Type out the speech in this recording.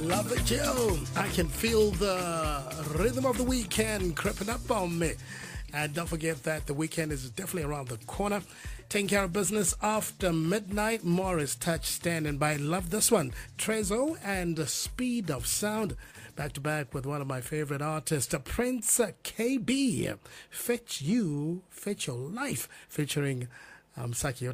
Love it, Joe. I can feel the rhythm of the weekend creeping up on me. And don't forget that the weekend is definitely around the corner. Taking care of business after midnight. Morris Touch standing by. Love this one. Trezo and the Speed of Sound. Back to back with one of my favorite artists, Prince KB. Fetch You, Fetch Your Life, featuring Saki